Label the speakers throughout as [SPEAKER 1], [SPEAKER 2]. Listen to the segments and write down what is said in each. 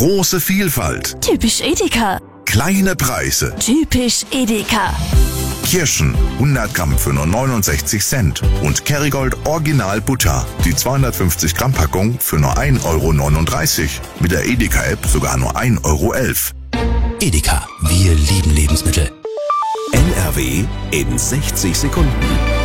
[SPEAKER 1] Große Vielfalt.
[SPEAKER 2] Typisch Edeka.
[SPEAKER 1] Kleine Preise.
[SPEAKER 2] Typisch Edeka.
[SPEAKER 1] Kirschen 100 Gramm für nur 69 Cent. Und Kerrygold Original Butter. Die 250 Gramm Packung für nur 1,39 €. Mit der Edeka-App sogar nur 1,11 €.
[SPEAKER 3] Edeka, wir lieben Lebensmittel. NRW in 60 Sekunden.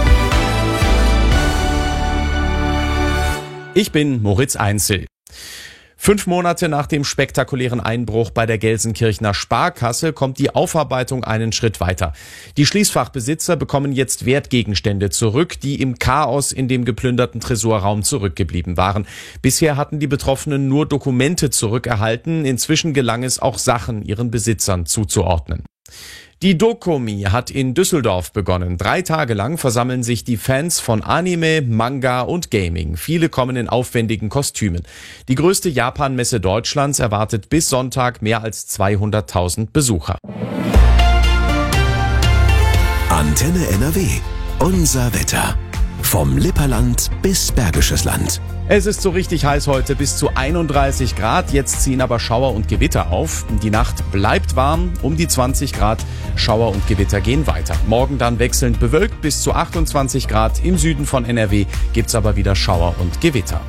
[SPEAKER 4] Ich bin Moritz Einzel. 5 Monate nach dem spektakulären Einbruch bei der Gelsenkirchener Sparkasse kommt die Aufarbeitung einen Schritt weiter. Die Schließfachbesitzer bekommen jetzt Wertgegenstände zurück, die im Chaos in dem geplünderten Tresorraum zurückgeblieben waren. Bisher hatten die Betroffenen nur Dokumente zurückerhalten. Inzwischen gelang es auch Sachen ihren Besitzern zuzuordnen. Die Dokumi hat in Düsseldorf begonnen. 3 Tage lang versammeln sich die Fans von Anime, Manga und Gaming. Viele kommen in aufwendigen Kostümen. Die größte Japan-Messe Deutschlands erwartet bis Sonntag mehr als 200.000 Besucher.
[SPEAKER 3] Antenne NRW. Unser Wetter. Vom Lipperland bis Bergisches Land.
[SPEAKER 4] Es ist so richtig heiß heute, bis zu 31 Grad. Jetzt ziehen aber Schauer und Gewitter auf. Die Nacht bleibt warm, um die 20 Grad. Schauer und Gewitter gehen weiter. Morgen dann wechselnd bewölkt bis zu 28 Grad. Im Süden von NRW gibt's aber wieder Schauer und Gewitter.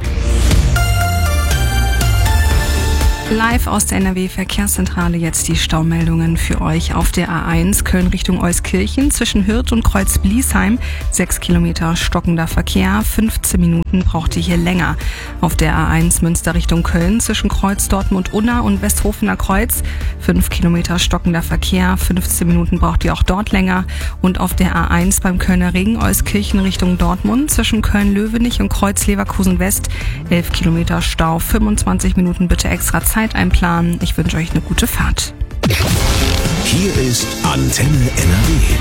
[SPEAKER 5] Live aus der NRW-Verkehrszentrale jetzt die Staumeldungen für euch auf der A1 Köln Richtung Euskirchen zwischen Hürth und Kreuz-Bliesheim. 6 Kilometer stockender Verkehr, 15 Minuten braucht ihr hier länger. Auf der A1 Münster Richtung Köln zwischen Kreuz Dortmund-Unna und Westhofener Kreuz. 5 Kilometer stockender Verkehr, 15 Minuten braucht ihr auch dort länger. Und auf der A1 beim Kölner Ring Euskirchen Richtung Dortmund zwischen Köln-Löwenich und Kreuz-Leverkusen West. 11 Kilometer Stau, 25 Minuten bitte extra Zeit einplanen. Ich wünsche euch eine gute Fahrt.
[SPEAKER 3] Hier ist Antenne NRW.